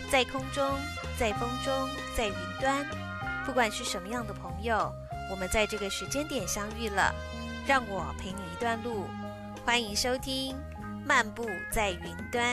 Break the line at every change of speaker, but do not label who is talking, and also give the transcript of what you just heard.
在空中，在风中，在云端，不管是什么样的朋友，我们在这个时间点相遇了，让我陪你一段路。欢迎收听漫步在云端。